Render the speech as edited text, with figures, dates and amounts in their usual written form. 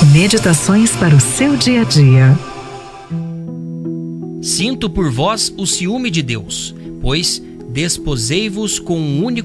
Meditações para o seu dia a dia. Sinto por vós o ciúme de Deus, pois desposei-vos com um único